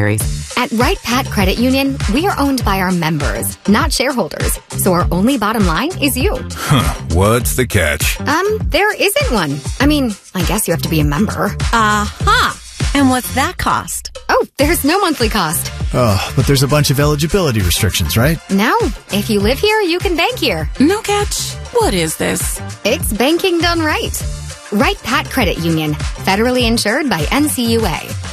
beneficiaries. At Wright Pat Credit Union, we are owned by our members, not shareholders. So our only bottom line is you. What's the catch? There isn't one. I mean, I guess you have to be a member. Aha! And what's that cost? Oh, there's no monthly cost. Oh, but there's a bunch of eligibility restrictions, right? No. If you live here, you can bank here. No catch. What is this? It's banking done right. Wright Pat Credit Union, federally insured by NCUA.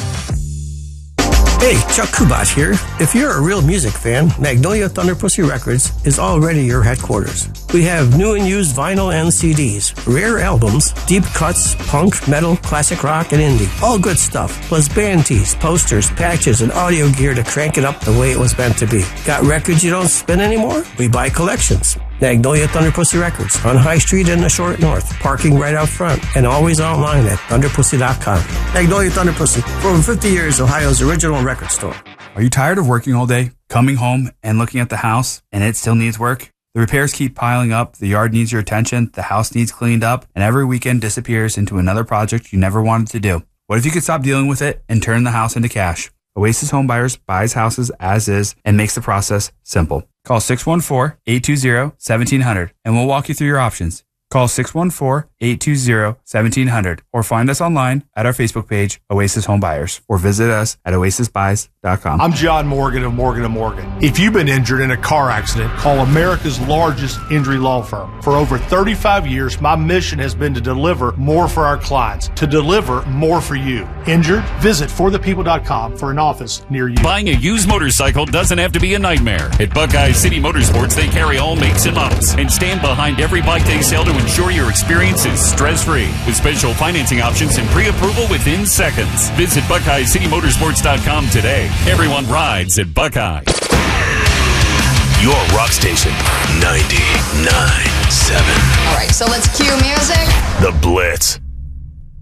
Hey, Chuck Kubash here. If you're a real music fan, Magnolia Thunder Pussy Records is already your headquarters. We have new and used vinyl and CDs, rare albums, deep cuts, punk, metal, classic rock, and indie. All good stuff. Plus band tees, posters, patches, and audio gear to crank it up the way it was meant to be. Got records you don't spin anymore? We buy collections. Magnolia Thunder Pussy Records on High Street in the Short North. Parking right out front and always online at thunderpussy.com. Magnolia Thunder Pussy, for over 50 years, Ohio's original record store. Are you tired of working all day, coming home and looking at the house, and it still needs work? The repairs keep piling up, the yard needs your attention, the house needs cleaned up, and every weekend disappears into another project you never wanted to do. What if you could stop dealing with it and turn the house into cash? Oasis Home Buyers buys houses as is and makes the process simple. Call 614-820-1700 and we'll walk you through your options. Call 614-820-1700 or find us online at our Facebook page, Oasis Home Buyers, or visit us at oasisbuys.com. I'm John Morgan of Morgan & Morgan. If you've been injured in a car accident, call America's largest injury law firm. For over 35 years, my mission has been to deliver more for our clients, to deliver more for you. Injured? Visit forthepeople.com for an office near you. Buying a used motorcycle doesn't have to be a nightmare. At Buckeye City Motorsports, they carry all makes and models and stand behind every bike they sell to ensure your experience is stress-free with special financing options and pre-approval within seconds. Visit BuckeyeCityMotorsports.com today. Everyone rides at Buckeye. Your rock station, 99.7. All right, so let's cue music. The Blitz.